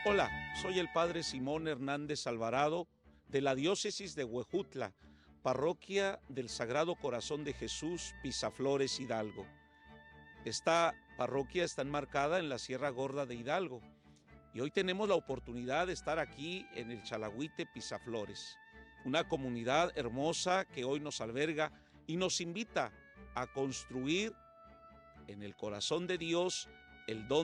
Hola, soy el padre Simón Hernández Alvarado de la diócesis de Huejutla, parroquia del Sagrado Corazón de Jesús, Pisaflores, Hidalgo. Esta parroquia está enmarcada en la Sierra Gorda de Hidalgo y hoy tenemos la oportunidad de estar aquí en el Chalagüite Pisaflores, una comunidad hermosa que hoy nos alberga y nos invita a construir en el corazón de Dios el don